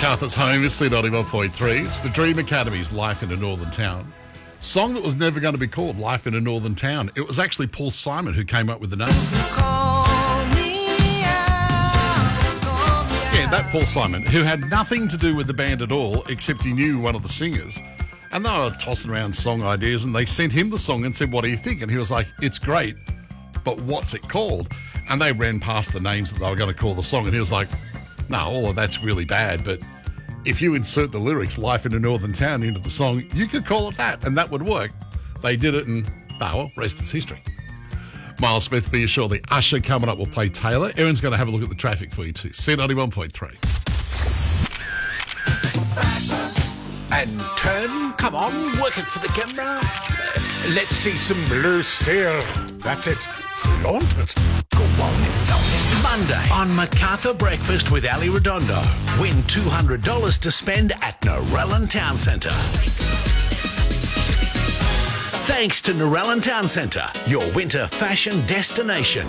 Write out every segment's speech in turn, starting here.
MacArthur's home is C91.3. It's the Dream Academy's Life in a Northern Town. Song that was never going to be called Life in a Northern Town. It was actually Paul Simon who came up with the name. Yeah, that Paul Simon, who had nothing to do with the band at all, except he knew one of the singers. And they were tossing around song ideas, and they sent him the song and said, "What do you think?" And he was like, "It's great, but what's it called?" And they ran past the names that they were going to call the song, and he was like, "No, all of that's really bad, but if you insert the lyrics, Life in a Northern Town, into the song, you could call it that, and that would work." They did it, and rest is history. Miles Smith for you shortly. Usher coming up will play Taylor. Erin's going to have a look at the traffic for you too. C91.3. And turn, come on, work it for the camera. Let's see some blue steel. That's it. Flaunt it. Go on and flaunt it. Monday on MacArthur Breakfast with Ali Redondo. Win $200 to spend at Narellan Town Centre. Thanks to Narellan Town Centre, your winter fashion destination.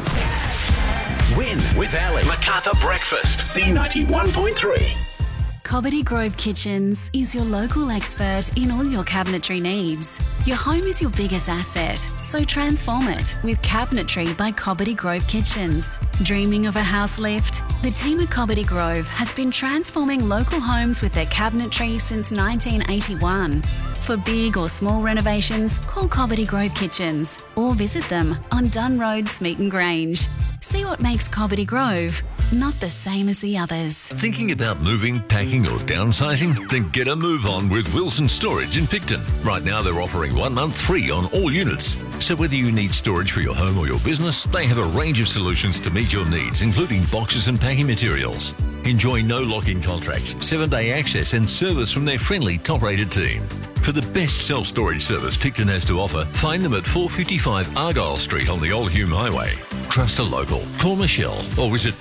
Win with Ali. MacArthur Breakfast, C91.3. Cobbitty Grove Kitchens is your local expert in all your cabinetry needs. Your home is your biggest asset, so transform it with Cabinetry by Cobbitty Grove Kitchens. Dreaming of a house lift? The team at Cobbitty Grove has been transforming local homes with their cabinetry since 1981. For big or small renovations, call Cobbitty Grove Kitchens or visit them on Dunn Road, Smeaton Grange. See what makes Cobbitty Grove not the same as the others. Thinking about moving, packing or downsizing? Then get a move on with Wilson Storage in Picton. Right now they're offering 1 month free on all units. So whether you need storage for your home or your business, they have a range of solutions to meet your needs, including boxes and packing materials. Enjoy no lock-in contracts, 7-day access and service from their friendly, top-rated team. For the best self-storage service Picton has to offer, find them at 455 Argyle Street on the Old Hume Highway. Trust a local. Call Michelle or visit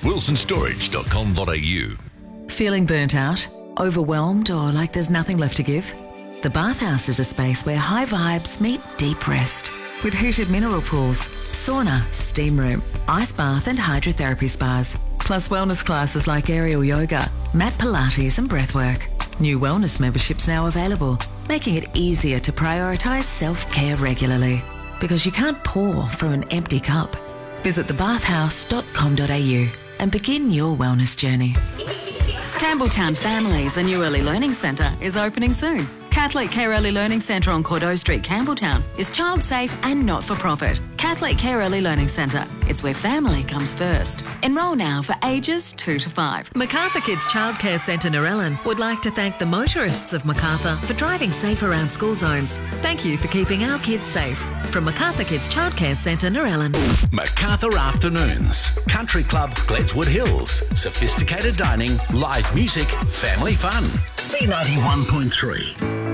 wilsonstorage.com.au. Feeling burnt out, overwhelmed, or like there's nothing left to give? The Bathhouse is a space where high vibes meet deep rest. With heated mineral pools, sauna, steam room, ice bath and hydrotherapy spas. Plus wellness classes like aerial yoga, mat Pilates and breathwork. New wellness memberships now available, making it easier to prioritise self-care regularly. Because you can't pour from an empty cup. Visit thebathhouse.com.au and begin your wellness journey. Campbelltown Families, a new early learning centre, is opening soon. Catholic Care Early Learning Centre on Cordeaux Street, Campbelltown is child safe and not-for-profit. Catholic Care Early Learning Centre. It's where family comes first. Enrol now for ages 2 to 5. MacArthur Kids Childcare Centre Narellan would like to thank the motorists of MacArthur for driving safe around school zones. Thank you for keeping our kids safe. From MacArthur Kids Childcare Centre Narellan. MacArthur Afternoons. Country Club, Gledswood Hills. Sophisticated dining, live music, family fun. C91.3.